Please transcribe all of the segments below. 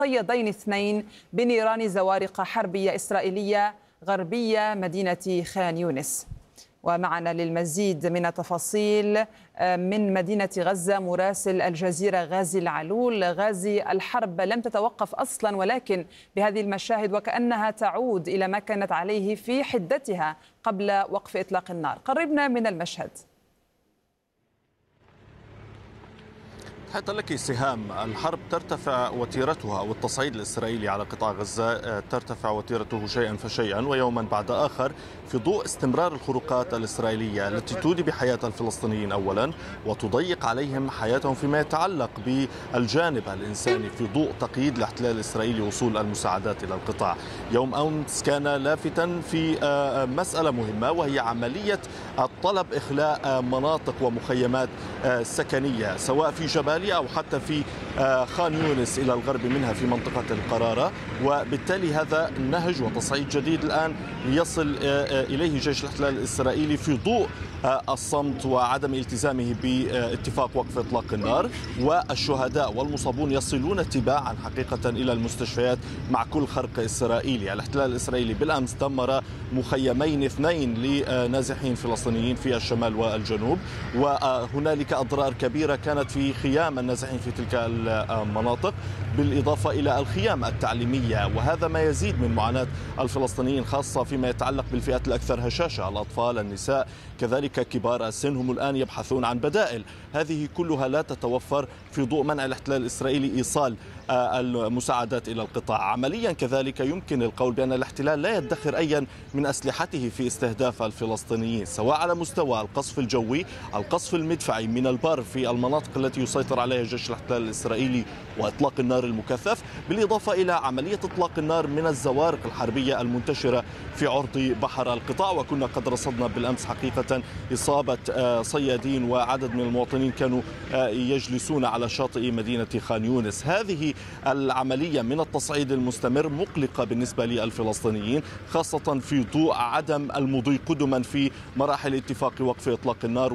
صيادين اثنين بنيران زوارق حربية إسرائيلية غربية مدينة خان يونس. ومعنا للمزيد من التفاصيل من مدينة غزة مراسل الجزيرة غازي العلول. غازي، الحرب لم تتوقف أصلا، ولكن بهذه المشاهد وكأنها تعود إلى ما كانت عليه في حدتها قبل وقف إطلاق النار. قربنا من المشهد. حتى لك سهام، الحرب ترتفع وتيرتها أو التصعيد الإسرائيلي على قطاع غزة ترتفع وتيرته شيئا فشيئا ويوما بعد آخر في ضوء استمرار الخروقات الإسرائيلية التي تودي بحياة الفلسطينيين أولا وتضيق عليهم حياتهم فيما يتعلق بالجانب الإنساني في ضوء تقييد الاحتلال الإسرائيلي وصول المساعدات إلى القطاع. يوم أمس كان لافتا في مسألة مهمة، وهي عملية الطلب إخلاء مناطق ومخيمات سكنية سواء في جبال أو حتى في خان يونس إلى الغرب منها في منطقة القرارة، وبالتالي هذا نهج وتصعيد جديد الآن يصل إليه جيش الاحتلال الإسرائيلي في ضوء الصمت وعدم التزامه باتفاق وقف إطلاق النار، والشهداء والمصابون يصلون تباعا حقيقة إلى المستشفيات مع كل خرق إسرائيلي. الاحتلال الإسرائيلي بالأمس دمر مخيمين اثنين لنازحين فلسطينيين في الشمال والجنوب، وهنالك أضرار كبيرة كانت في خيام النازحين في تلك المناطق، بالإضافة إلى الخيام التعليمية، وهذا ما يزيد من معاناة الفلسطينيين خاصة فيما يتعلق بالفئات الأكثر هشاشة، الأطفال، النساء، كذلك كبار السن، هم الآن يبحثون عن بدائل. هذه كلها لا تتوفر في ضوء منع الاحتلال الإسرائيلي إيصال المساعدات إلى القطاع. عمليا كذلك يمكن القول بأن الاحتلال لا يدخر أيا من أسلحته في استهداف الفلسطينيين، سواء على مستوى القصف الجوي، القصف المدفعي من البر في المناطق التي يسيطر عليها جيش الاحتلال الإسرائيلي وإطلاق النار المكثف، بالإضافة إلى عملية إطلاق النار من الزوارق الحربية المنتشرة في عرض بحر القطاع. وكنا قد رصدنا بالأمس حقيقة إصابة صيادين وعدد من المواطنين كانوا يجلسون على شاطئ مدينة خان يونس. هذه العملية من التصعيد المستمر مقلقة بالنسبة للفلسطينيين، خاصة في ضوء عدم المضي قدما في مراحل اتفاق وقف إطلاق النار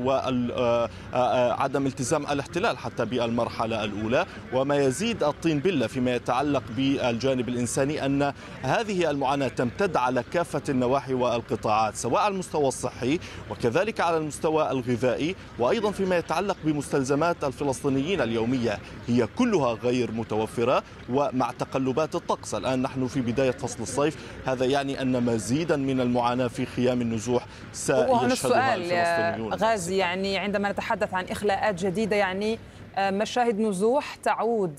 وعدم التزام الاحتلال حتى بالمرحلة الأولى. وما يزيد الطين بلة فيما يتعلق بالجانب الإنساني أن هذه المعاناة تمتد على كافة النواحي والقطاعات، سواء على المستوى الصحي وكذلك على المستوى الغذائي، وأيضا فيما يتعلق بمستلزمات الفلسطينيين اليومية هي كلها غير متوفرة. ومع تقلبات الطقس الآن نحن في بداية فصل الصيف، هذا يعني أن مزيدا من المعاناة في خيام النزوح سيشهدها الفلسطينيون. غازي، يعني عندما نتحدث عن إخلاءات جديدة، يعني مشاهد نزوح تعود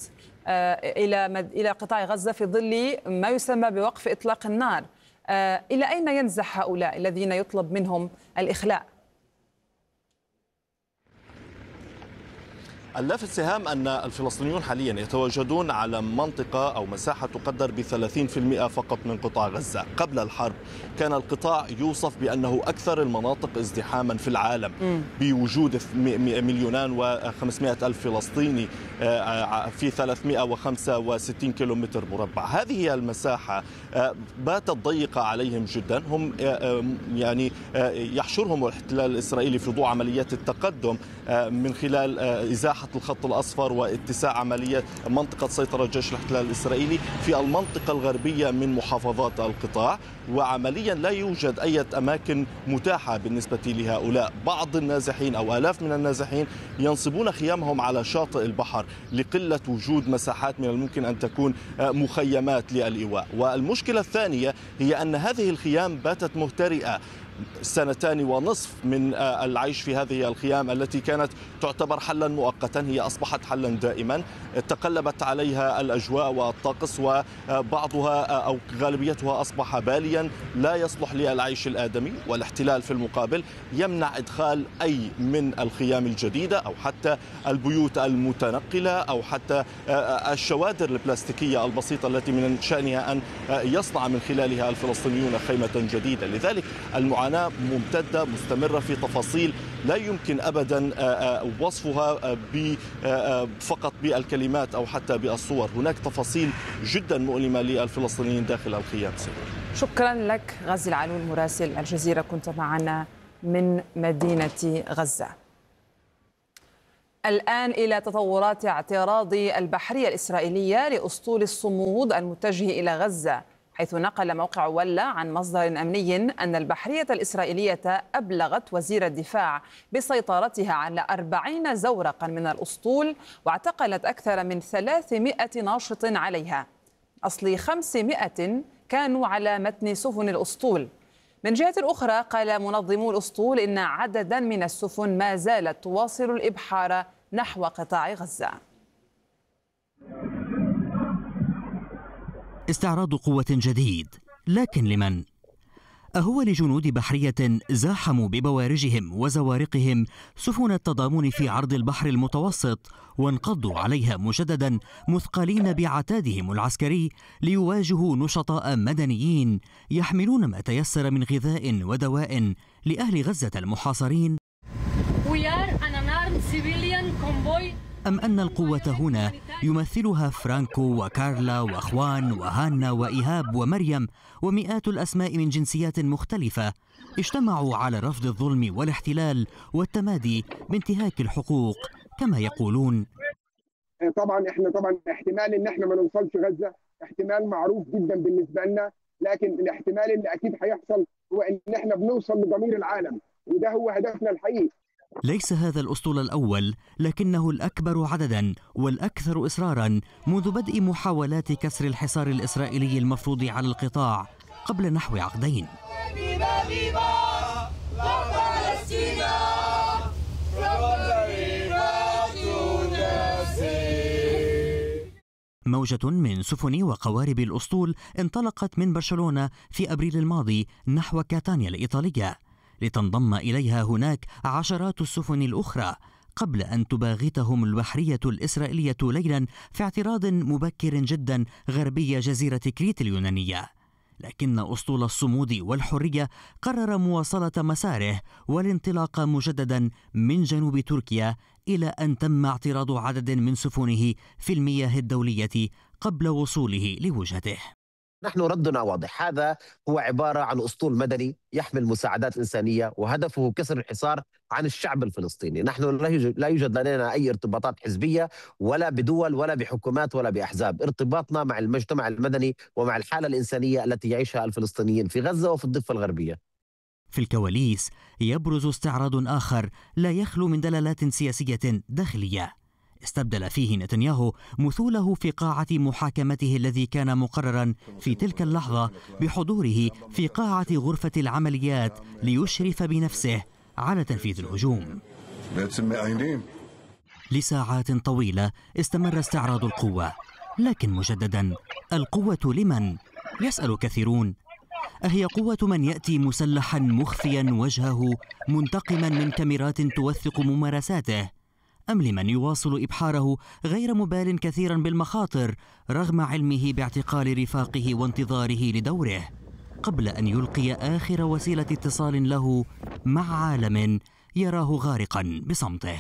إلى قطاع غزة في ظل ما يسمى بوقف إطلاق النار. إلى أين ينزح هؤلاء الذين يطلب منهم الإخلاء؟ اللافت سهام أن الفلسطينيون حاليا يتواجدون على منطقة أو مساحة تقدر ب30% فقط من قطاع غزة. قبل الحرب كان القطاع يوصف بأنه أكثر المناطق ازدحاما في العالم، بوجود 2,500,000 فلسطيني في 365 كيلومتر مربع. هذه المساحة باتت ضيقة عليهم جدا. هم يعني يحشرهم الاحتلال الإسرائيلي في ضوء عمليات التقدم من خلال إزاحة الخط الأصفر واتساع عملية منطقة سيطرة جيش الاحتلال الإسرائيلي في المنطقة الغربية من محافظات القطاع، وعمليا لا يوجد أي أماكن متاحة بالنسبة لهؤلاء. بعض النازحين أو آلاف من النازحين ينصبون خيامهم على شاطئ البحر لقلة وجود مساحات من الممكن أن تكون مخيمات للإيواء. والمشكلة الثانية هي أن هذه الخيام باتت مهترئة 2.5 من العيش في هذه الخيام التي كانت تعتبر حلا مؤقتا، هي أصبحت حلا دائما. تقلبت عليها الأجواء والطقس، وبعضها أو غالبيتها أصبح باليا لا يصلح للعيش الآدمي، والاحتلال في المقابل يمنع إدخال أي من الخيام الجديدة أو حتى البيوت المتنقلة أو حتى الشوادر البلاستيكية البسيطة التي من شأنها أن يصنع من خلالها الفلسطينيون خيمة جديدة. لذلك المعاناة ممتدة مستمرة في تفاصيل لا يمكن أبدا وصفها فقط بالكلمات أو حتى بالصور. هناك تفاصيل جدا مؤلمة للفلسطينيين داخل الخيام. شكرا لك غازي العلول مراسل الجزيرة، كنت معنا من مدينة غزة. الآن إلى تطورات اعتراض البحرية الإسرائيلية لأسطول الصمود المتجه إلى غزة، حيث نقل موقع ولا عن مصدر أمني أن البحرية الإسرائيلية أبلغت وزير الدفاع بسيطرتها على 40 زورقا من الأسطول، واعتقلت أكثر من 300 ناشط عليها. أصل 500 كانوا على متن سفن الأسطول. من جهة أخرى قال منظمو الأسطول إن عددا من السفن ما زالت تواصل الإبحار نحو قطاع غزة. استعراض قوة جديد، لكن لمن؟ أهو لجنود بحرية زاحموا ببوارجهم وزوارقهم سفن التضامن في عرض البحر المتوسط وانقضوا عليها مجددا مثقلين بعتادهم العسكري ليواجهوا نشطاء مدنيين يحملون ما تيسر من غذاء ودواء لأهل غزة المحاصرين؟ أم أن القوة هنا يمثلها فرانكو وكارلا وأخوان وهانا وإيهاب ومريم ومئات الأسماء من جنسيات مختلفة اجتمعوا على رفض الظلم والاحتلال والتمادي بانتهاك الحقوق كما يقولون؟ طبعا احتمال ان احنا ما نوصلش غزة احتمال معروف جدا بالنسبة لنا، لكن الاحتمال اللي اكيد هيحصل هو ان احنا بنوصل لضمير العالم، وده هو هدفنا الحقيقي. ليس هذا الأسطول الأول، لكنه الأكبر عددا والأكثر إصرارا منذ بدء محاولات كسر الحصار الإسرائيلي المفروض على القطاع قبل نحو عقدين. موجة من سفن وقوارب الأسطول انطلقت من برشلونة في أبريل الماضي نحو كاتانيا الإيطالية، لتنضم إليها هناك عشرات السفن الأخرى قبل أن تباغتهم البحرية الإسرائيلية ليلا في اعتراض مبكر جدا غربي جزيرة كريت اليونانية. لكن أسطول الصمود والحرية قرر مواصلة مساره والانطلاق مجددا من جنوب تركيا إلى أن تم اعتراض عدد من سفنه في المياه الدولية قبل وصوله لوجهته. نحن ردنا واضح، هذا هو عبارة عن أسطول مدني يحمل مساعدات إنسانية وهدفه كسر الحصار عن الشعب الفلسطيني. نحن لا يوجد لدينا أي ارتباطات حزبية ولا بدول ولا بحكومات ولا بأحزاب، ارتباطنا مع المجتمع المدني ومع الحالة الإنسانية التي يعيشها الفلسطينيين في غزة وفي الضفة الغربية. في الكواليس يبرز استعراض آخر لا يخلو من دلالات سياسية داخلية، استبدل فيه نتنياهو مثوله في قاعة محاكمته الذي كان مقررا في تلك اللحظة بحضوره في قاعة غرفة العمليات ليشرف بنفسه على تنفيذ الهجوم. لساعات طويلة استمر استعراض القوة، لكن مجددا القوة لمن؟ يسأل كثيرون. أهي قوة من يأتي مسلحا مخفيا وجهه منتقما من كاميرات توثق ممارساته، أم لمن يواصل إبحاره غير مبال كثيرا بالمخاطر رغم علمه باعتقال رفاقه وانتظاره لدوره قبل أن يلقي آخر وسيلة اتصال له مع عالم يراه غارقا بصمته؟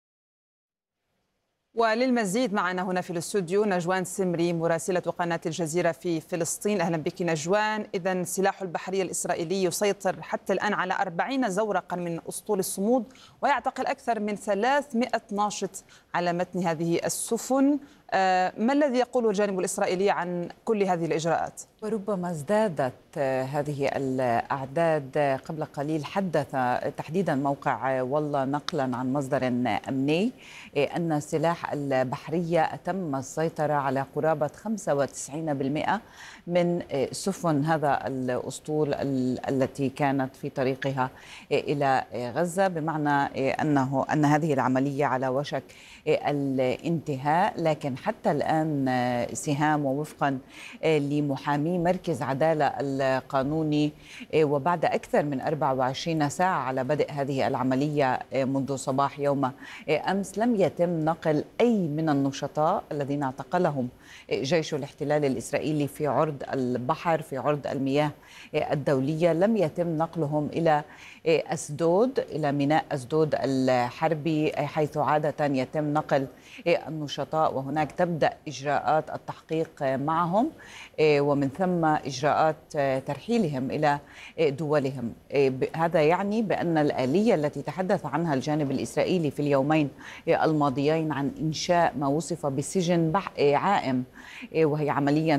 وللمزيد معنا هنا في الاستوديو نجوان سمري مراسلة قناة الجزيرة في فلسطين. أهلا بك نجوان. إذن سلاح البحرية الإسرائيلي يسيطر حتى الآن على 40 زورقا من أسطول الصمود ويعتقل أكثر من 300 ناشط على متن هذه السفن. ما الذي يقوله الجانب الإسرائيلي عن كل هذه الإجراءات؟ وربما ازدادت هذه الأعداد. قبل قليل حدث تحديدا موقع والله نقلا عن مصدر أمني أن سلاح البحرية تم السيطرة على قرابة 95% من سفن هذا الأسطول التي كانت في طريقها إلى غزة، بمعنى أن هذه العملية على وشك الانتهاء. لكن حتى الآن سهام ووفقا لمحامي مركز عدالة القانوني وبعد أكثر من 24 ساعة على بدء هذه العملية منذ صباح يوم أمس لم يتم نقل أي من النشطاء الذين اعتقلهم جيش الاحتلال الإسرائيلي في عرض البحر، في عرض المياه الدولية. لم يتم نقلهم إلى أسدود، إلى ميناء أسدود الحربي، حيث عادة يتم نقل النشطاء، وهناك تبدأ إجراءات التحقيق معهم ومن ثم إجراءات ترحيلهم إلى دولهم. هذا يعني بأن الآلية التي تحدث عنها الجانب الإسرائيلي في اليومين الماضيين عن إنشاء ما وصف بسجن عائم، وهي عمليا